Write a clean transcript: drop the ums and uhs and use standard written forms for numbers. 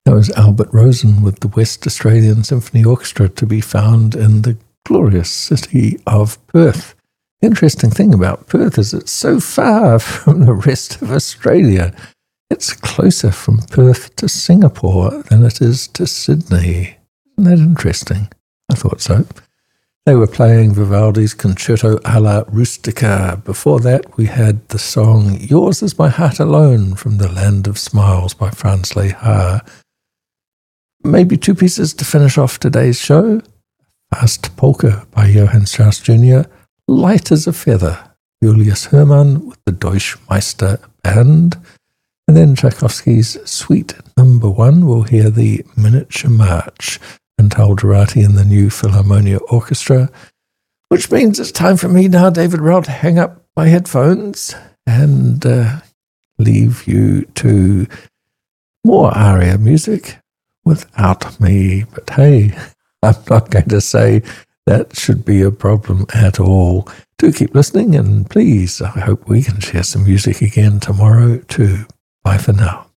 That was Albert Rosen with the West Australian Symphony Orchestra, to be found in the glorious city of Perth. The interesting thing about Perth is it's so far from the rest of Australia. It's closer from Perth to Singapore than it is to Sydney. Isn't that interesting? I thought so. They were playing Vivaldi's Concerto alla Rustica. Before that, we had the song Yours is My Heart Alone from The Land of Smiles by Franz Lehár. Maybe two pieces to finish off today's show. Fast Polka by Johann Strauss Jr., Light as a Feather, Julius Hermann with the Deutsche Meister Band, and then Tchaikovsky's Suite No. 1. We'll hear the Miniature March and Alderati and the New Philharmonia Orchestra, which means it's time for me now, David Rowell, to hang up my headphones and leave you to more aria music without me. But hey, I'm not going to say that should be a problem at all. Do keep listening, and please, I hope we can share some music again tomorrow too. Bye for now.